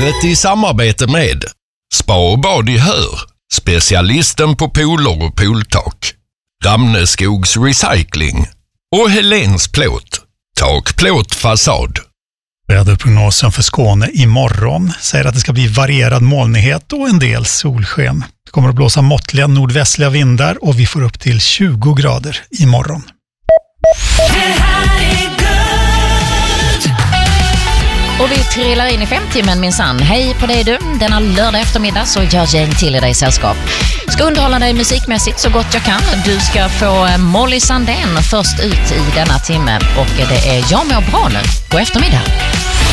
Programmet i samarbete med Spa och bad i Hör, specialisten på pooler och pooltak, Ramneskogs Recycling och Helens Plåt, takplåt fasad. Väderprognosen för Skåne imorgon säger att det ska bli varierad molnighet och en del solsken. Det kommer att blåsa måttliga nordvästliga vindar och vi får upp till 20 grader imorgon. Och vi trillar in i 5-timmen minsann. Hej på dig du. Denna lördag eftermiddag så gör gäng till i dig sällskap. Ska underhålla dig musikmässigt så gott jag kan. Du ska få Molly Sandén först ut i denna timme. Och det är Jag mår bra nu på eftermiddag.